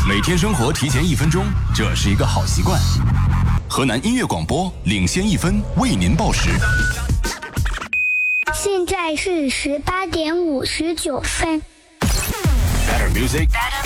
每天生活提前1分钟，这是一个好习惯。河南音乐广播领先1分，为您报时。 现在是18点59分。 Better music, better